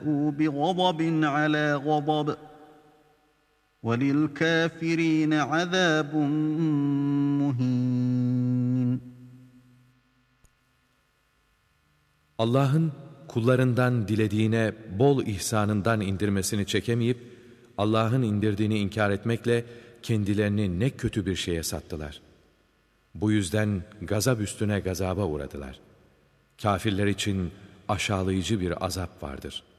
بغضب على غضب وَلِلْكَافِرِينَ عَذَابٌ مُهِينٌ. Allah'ın kullarından dilediğine bol ihsanından indirmesini çekemeyip, Allah'ın indirdiğini inkar etmekle kendilerini ne kötü bir şeye sattılar. Bu yüzden gazap üstüne gazaba uğradılar. Kafirler için aşağılayıcı bir azap vardır.